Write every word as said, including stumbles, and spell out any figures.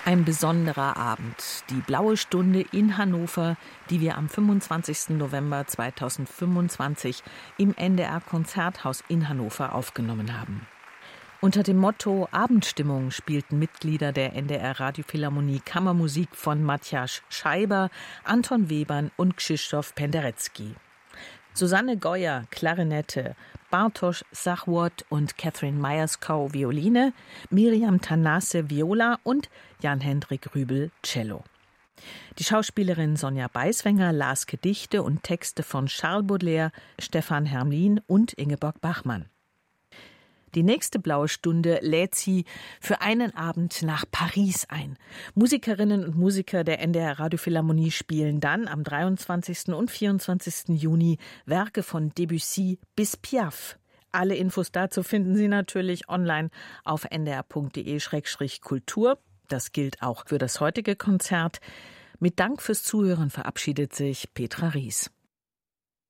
Ein besonderer Abend, die Blaue Stunde in Hannover, die wir am fünfundzwanzigsten November zweitausendfünfundzwanzig im N D R-Konzerthaus in Hannover aufgenommen haben. Unter dem Motto Abendstimmung spielten Mitglieder der N D R-Radiophilharmonie Kammermusik von Matthias Scheiber, Anton Webern und Krzysztof Penderecki. Susanne Geuer, Klarinette, Bartosz Sachwort und Catherine Myerscough, Violine, Miriam Tanasse, Viola und Jan-Hendrik Rübel, Cello. Die Schauspielerin Sonja Beiswenger las Gedichte und Texte von Charles Baudelaire, Stefan Hermlin und Ingeborg Bachmann. Die nächste Blaue Stunde lädt sie für einen Abend nach Paris ein. Musikerinnen und Musiker der N D R Radiophilharmonie spielen dann am dreiundzwanzigsten und vierundzwanzigsten Juni Werke von Debussy bis Piaf. Alle Infos dazu finden Sie natürlich online auf n d r punkt d e slash kultur. Das gilt auch für das heutige Konzert. Mit Dank fürs Zuhören verabschiedet sich Petra Ries.